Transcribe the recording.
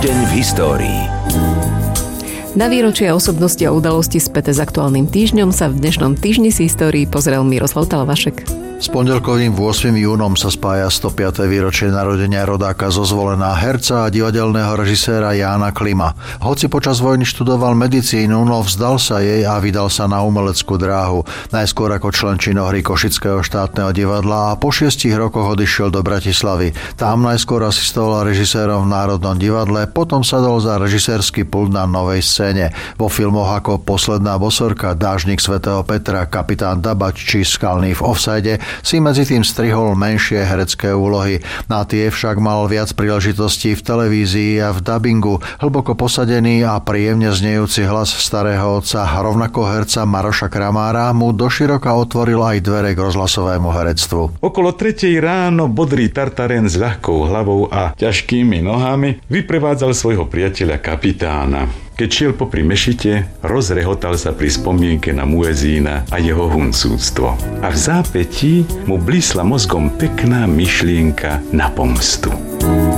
Týždeň v histórii. Na výročia osobnosti a udalosti späté s aktuálnym týždňom sa v dnešnom týždni z histórii pozrel Miroslav Talavašek. S pondelkovým 8. júnom sa spája 105. výročie narodenia rodáka zo Zvolená, herca a divadelného režiséra Jána Klima. Hoci počas vojny študoval medicínu, no vzdal sa jej a vydal sa na umeleckú dráhu. Najskôr ako člen činohry Košického štátneho divadla a po 6 rokoch odišiel do Bratislavy. Tam najskôr asistoval režisérom v Národnom divadle, potom sadol za režisérsky pult na Novej scéne. Vo filmoch ako Posledná bosorka, Dážnik svätého Petra, Kapitán Dabač či Skalný v offside si medzi tým strihol menšie herecké úlohy. Na tie však mal viac príležitostí v televízii a v dabingu. Hlboko posadený a príjemne znejúci hlas starého otca, rovnako herca Maroša Kramára, mu doširoka otvoril aj dvere k rozhlasovému herectvu. Okolo 3:00 ráno bodrý Tartaren s ľahkou hlavou a ťažkými nohami vyprevádzal svojho priateľa kapitána. Keď šiel popri mešite, rozrehotal sa pri spomienke na muezína a jeho huncúctvo. A v zápätí mu blísla mozgom pekná myšlienka na pomstu.